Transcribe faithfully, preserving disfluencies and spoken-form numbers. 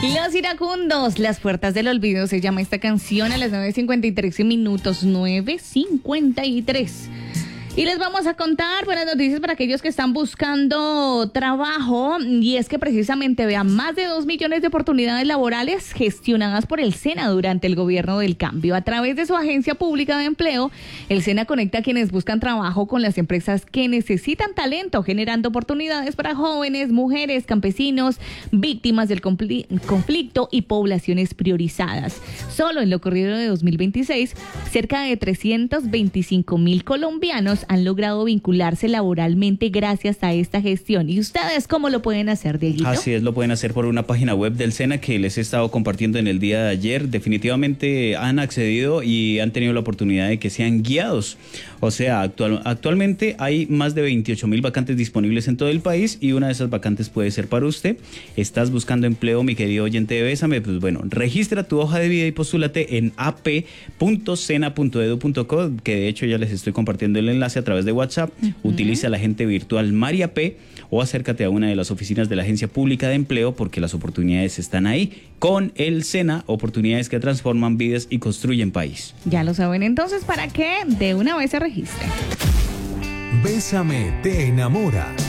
Los iracundos, las puertas del olvido, se llama esta canción a las nueve cincuenta y tres minutos, nueve cincuenta y tres. Y les vamos a contar buenas noticias para aquellos que están buscando trabajo, y es que precisamente vean más de dos millones de oportunidades laborales gestionadas por el SENA durante el gobierno del cambio. A través de su agencia pública de empleo, el SENA conecta a quienes buscan trabajo con las empresas que necesitan talento, generando oportunidades para jóvenes, mujeres, campesinos, víctimas del conflicto y poblaciones priorizadas. Solo en lo corrido de dos mil veintiséis, cerca de trescientos veinticinco mil colombianos han logrado vincularse laboralmente gracias a esta gestión. ¿Y ustedes cómo lo pueden hacer, Dieguito? Así es, lo pueden hacer por una página web del SENA que les he estado compartiendo en el día de ayer. Definitivamente han accedido y han tenido la oportunidad de que sean guiados. O sea, actual, actualmente hay más de veintiocho mil vacantes disponibles en todo el país, y una de esas vacantes puede ser para usted. ¿Estás buscando empleo, mi querido oyente de Bésame? Pues bueno, registra tu hoja de vida y postúlate en a p punto sena punto edu punto co, que de hecho ya les estoy compartiendo el enlace a través de WhatsApp. Uh-huh. Utiliza la agente virtual María P, o acércate a una de las oficinas de la Agencia Pública de Empleo, porque las oportunidades están ahí. Con el SENA, oportunidades que transforman vidas y construyen país. Ya lo saben entonces, para que de una vez se registren. Bésame te enamora.